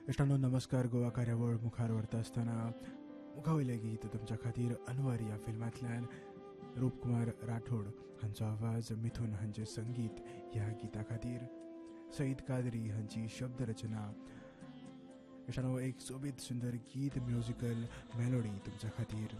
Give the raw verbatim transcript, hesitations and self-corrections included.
इश्टांनो नमस्कार. गोवा कार्यावळ मुखार व्हरता आसतना मुखावयलें गीत तुमच्या खातीर अनवर ह्या फिल्मांतल्यान रूपकुमार राठोड हांचो आवाज, मिथून हांचें संगीत ह्या गिता खातीर, सईद कादरी हांची शब्द रचना. इश्टांनो एक सोबीत सुंदर गीत, म्युजिकल मेलोडी तुमच्या खातीर.